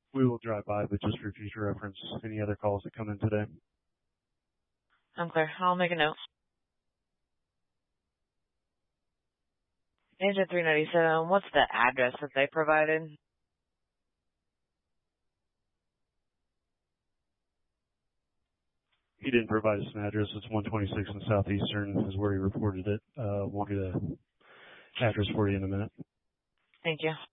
We will drive by, but just for future reference, any other calls that come in today. I'm clear. I'll make a note. Agent 397, what's the address that they provided? He didn't provide us an address. It's 126 in Southeastern is where he reported it. We'll get an address for you in a minute. Thank you.